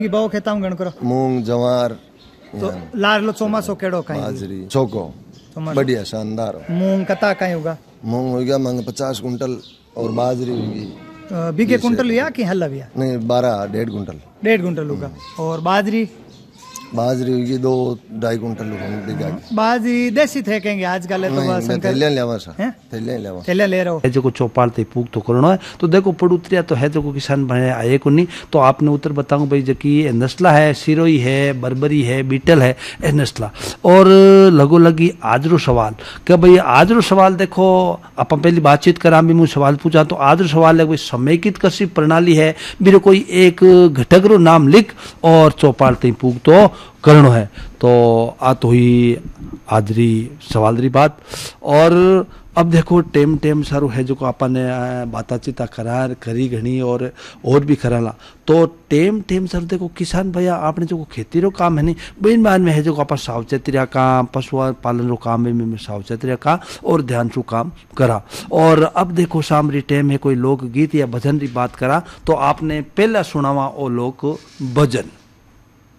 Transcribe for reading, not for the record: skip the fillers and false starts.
की बहु खेता में गण करो मूंग जवार तो लार लो चोमासो केड़ो काई बाजरी चोको बढ़िया शानदार हो। मूंग कता काई होगा मूंग हो गया मंग 50 कुंटल और बाजरी होगी बीघे कुंटल लिया कि हल्ला लिया नहीं 1.5 कुंटल 1.5 कुंटल होगा और बाजरी होगी 2-2.5 कुंटल बीघा की। बाजरी देसी थे कहेंगे आजकल तो बस थैलियां लेवा सा थैलियां ले रहो है जो चौपाल ते पूग तो करना है तो देखो पड़ूतरिया तो है जो किसान बने आए को नहीं तो आपने उत्तर बताऊं भाई जो कि नस्ला है सिरोई है बर्बरी है बीटल है ए नस्ला और लगो लगी आजरो सवाल क्या भाई आजरो सवाल देखो आप पहली बातचीत करा भी मुझे सवाल पूछा तो आजरो सवाल है कोई समेकित कृषि प्रणाली है मेरे कोई एक घटक रो नाम लिख और चौपाल ते पूग तो करनो है तो आ तो ही आदरी सवाल री बात। और अब देखो टेम टेम सारू है जो अपन बातचीत करार करी घनी और भी कराला तो टेम टेम सर देखो किसान भैया आपने जो खेती रो काम है नहीं बेन मान में है जो अपन सावचेती रा काम पशु पालन रो काम में सावचेती रा काम और ध्यान से काम करा। और अब देखो सामरी टेम है कोई लोक गीत या भजन री बात करा तो आपने पहला सुनावा ओ लोक भजन।